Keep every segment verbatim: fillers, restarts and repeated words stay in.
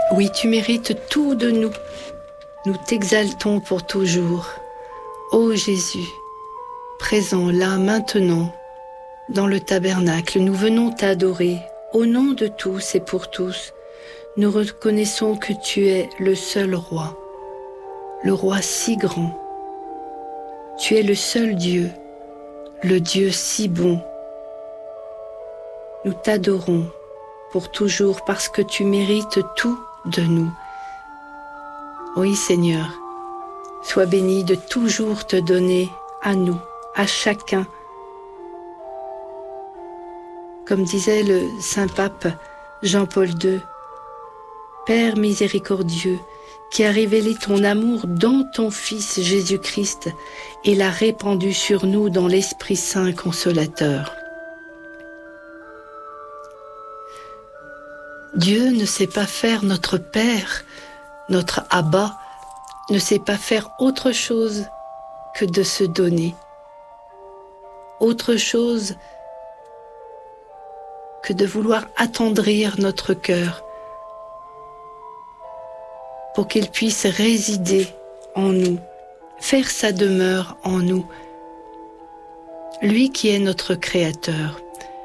Oui, tu mérites tout de nous. Nous t'exaltons pour toujours. Ô Jésus, présent là maintenant, dans le tabernacle, nous venons t'adorer. Au nom de tous et pour tous, nous reconnaissons que tu es le seul roi, le roi si grand. Tu es le seul Dieu, le Dieu si bon. Nous t'adorons pour toujours parce que tu mérites tout de nous. Oui, Seigneur, sois béni de toujours te donner à nous, à chacun. Comme disait le Saint-Pape Jean-Paul deux, Père miséricordieux, qui a révélé ton amour dans ton Fils Jésus-Christ et l'a répandu sur nous dans l'Esprit Saint consolateur. Dieu ne sait pas faire notre Père, notre Abba, ne sait pas faire autre chose que de se donner, autre chose que de vouloir attendrir notre cœur pour qu'il puisse résider en nous, faire sa demeure en nous. Lui qui est notre Créateur,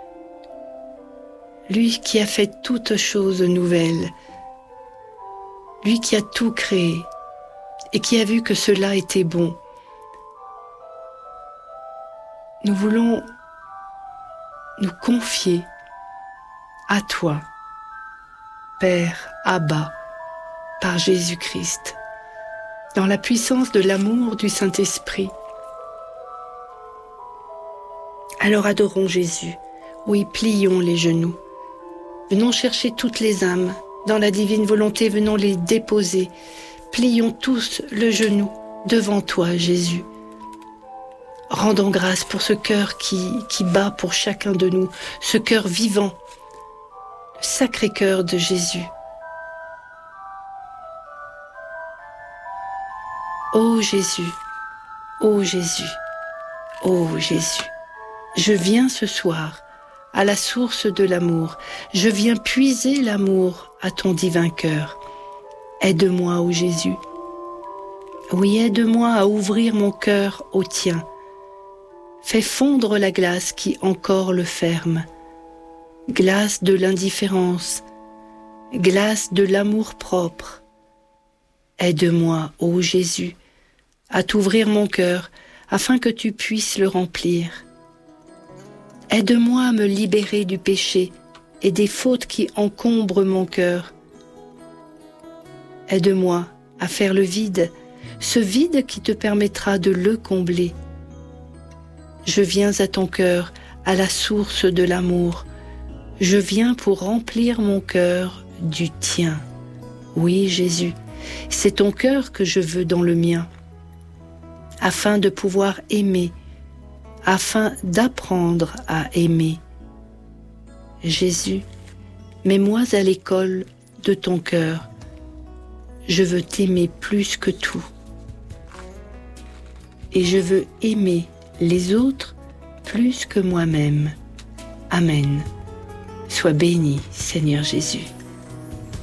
lui qui a fait toutes choses nouvelles, lui qui a tout créé et qui a vu que cela était bon. Nous voulons nous confier à toi, Père, Abba, par Jésus-Christ, dans la puissance de l'amour du Saint-Esprit. Alors adorons Jésus, oui, plions les genoux. Venons chercher toutes les âmes, dans la divine volonté, venons les déposer. Plions tous le genou devant toi, Jésus. Rendons grâce pour ce cœur qui, qui bat pour chacun de nous, ce cœur vivant, le sacré cœur de Jésus. Ô Jésus, ô Jésus, ô Jésus, je viens ce soir à la source de l'amour, je viens puiser l'amour à ton divin cœur. Aide-moi, ô Jésus. Oui, aide-moi à ouvrir mon cœur au tien. Fais fondre la glace qui encore le ferme. Glace de l'indifférence, glace de l'amour-propre. Aide-moi, ô Jésus, à t'ouvrir mon cœur afin que tu puisses le remplir. Aide-moi à me libérer du péché et des fautes qui encombrent mon cœur. Aide-moi à faire le vide, ce vide qui te permettra de le combler. Je viens à ton cœur, à la source de l'amour. Je viens pour remplir mon cœur du tien. Oui, Jésus, c'est ton cœur que je veux dans le mien, afin de pouvoir aimer, afin d'apprendre à aimer. Jésus, mets-moi à l'école de ton cœur. Je veux t'aimer plus que tout. Et je veux aimer les autres plus que moi-même. Amen. Sois béni, Seigneur Jésus.